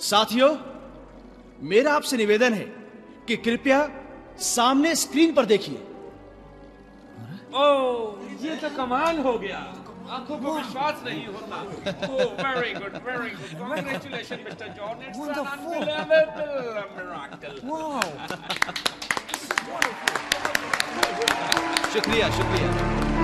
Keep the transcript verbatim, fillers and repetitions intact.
साथियों, मेरा आपसे निवेदन है कि कृपया सामने स्क्रीन पर देखिए। ओह, ये तो कमाल हो गया। आंखों को विश्वास नहीं होता। ओह, very good, very good. Congratulations, mister John. It's an unbelievable miracle. शुक्रिया, शुक्रिया।